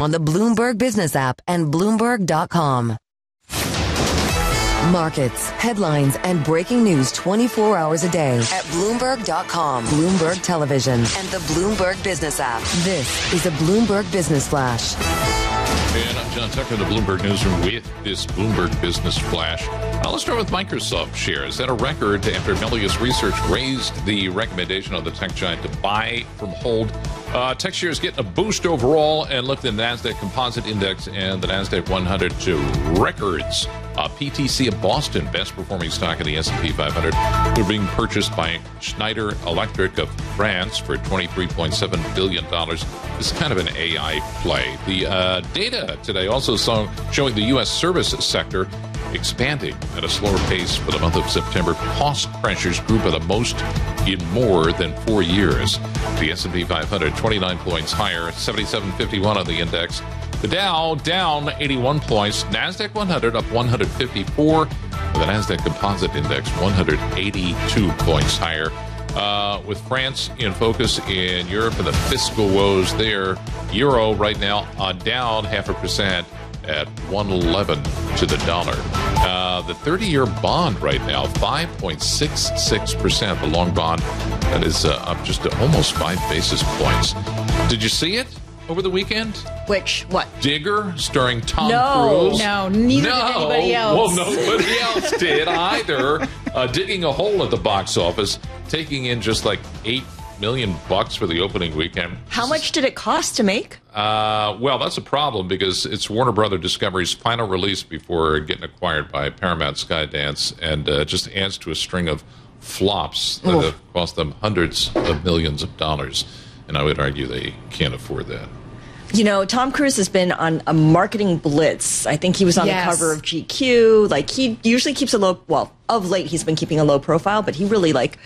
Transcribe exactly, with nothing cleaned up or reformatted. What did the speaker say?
on the Bloomberg Business app and Bloomberg dot com. Markets, headlines, and breaking news twenty-four hours a day at Bloomberg dot com, Bloomberg Television, and the Bloomberg Business app. This is a Bloomberg Business Flash. And I'm John Tucker, the Bloomberg Newsroom, with this Bloomberg Business Flash. Uh, let's start with Microsoft shares. At a record after Melius Research raised the recommendation of the tech giant to buy from hold. Uh, tech shares getting a boost overall, and look at the NASDAQ Composite Index and the NASDAQ one hundred to records. Uh, P T C of Boston, best performing stock in the S and P five hundred. They're being purchased by Schneider Electric of France for twenty-three point seven billion dollars. This is kind of an A I play. The uh, data today also saw, showing the U S service sector expanding at a slower pace for the month of September. Cost pressures grew by the most in more than four years. The S and P five hundred, twenty-nine points higher, seventy-seven fifty-one on the index. The Dow down eighty-one points. NASDAQ one hundred up one hundred fifty-four. The NASDAQ Composite Index one hundred eighty-two points higher. Uh, with France in focus in Europe and the fiscal woes there, Euro right now uh, down half a percent at one eleven to the dollar. Uh, the thirty-year bond right now, five point six six percent. The long bond, that is uh, up just to almost five basis points. Did you see it over the weekend? Which, what? Digger, starring Tom no, Cruise. No, neither no. did anybody else. Well, nobody else did either. Uh, digging a hole at the box office, taking in just like eight million bucks for the opening weekend. How much did it cost to make? Uh, well, that's a problem because it's Warner Brother Discovery's final release before getting acquired by Paramount Skydance, and uh, just adds to a string of flops that Oof. have cost them hundreds of millions of dollars. And I would argue they can't afford that. You know, Tom Cruise has been on a marketing blitz. I think he was on yes. the cover of G Q. Like, he usually keeps a low, well, of late he's been keeping a low profile, but he really, like,